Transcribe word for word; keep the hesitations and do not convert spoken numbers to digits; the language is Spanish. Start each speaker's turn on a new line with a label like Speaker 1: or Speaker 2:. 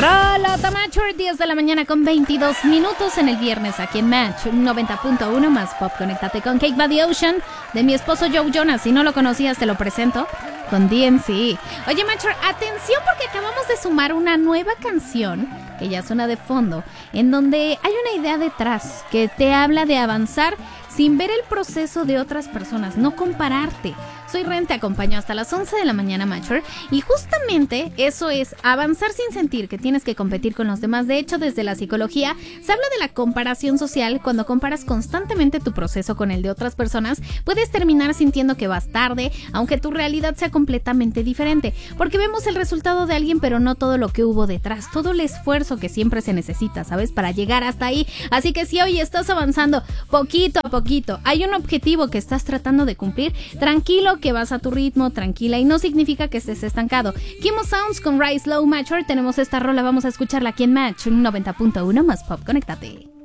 Speaker 1: Rolota Mature, diez de la mañana con veintidós minutos en el viernes aquí en Match noventa punto uno más pop. Conéctate con Cake by the Ocean de mi esposo Joe Jonas. Si no lo conocías, te lo presento con D N C. Oye, Mature, atención porque acabamos de sumar una nueva canción que ya suena de fondo, en donde hay una idea detrás que te habla de avanzar sin ver el proceso de otras personas, no compararte. Soy Ren, te acompaño hasta las once de la mañana, Mature, y justamente eso es avanzar sin sentir que tienes que competir con los demás. De hecho, desde la psicología se habla de la comparación social. Cuando comparas constantemente tu proceso con el de otras personas, puedes terminar sintiendo que vas tarde, aunque tu realidad sea completamente diferente, porque vemos el resultado de alguien, pero no todo lo que hubo detrás, todo el esfuerzo que siempre se necesita, ¿sabes?, para llegar hasta ahí. Así que si hoy estás avanzando poquito a poquito, hay un objetivo que estás tratando de cumplir, tranquilo, que vas a tu ritmo, tranquila, y no significa que estés estancado. Kimo Sounds con Rise Low Mature. Tenemos esta rola, vamos a escucharla aquí en Match noventa punto uno más pop. Conéctate.